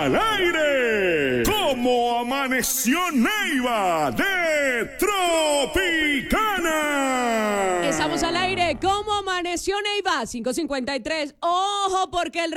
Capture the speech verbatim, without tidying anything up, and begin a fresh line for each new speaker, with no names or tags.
al aire. ¿Cómo amaneció Neiva de Tropicana?
Estamos al aire. ¿Cómo amaneció Neiva? cinco cincuenta y tres. Ojo, porque el